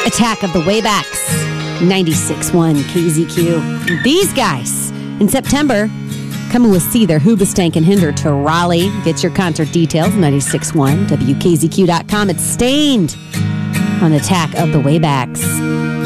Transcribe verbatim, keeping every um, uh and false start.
Attack of the Waybacks, ninety-six point one K Z Q. These guys, in September, coming with See Their Hoobastank and Hinder to Raleigh. Get your concert details, ninety-six point one W K Z Q dot com. It's Stained on Attack of the Waybacks.